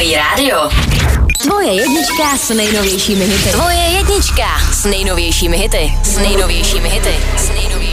Fajn rádio. Tvoje jednička s nejnovějšími hity. Tvoje jednička s nejnovějšími hity. S nejnovějšími hity. S nejnovějšími hity.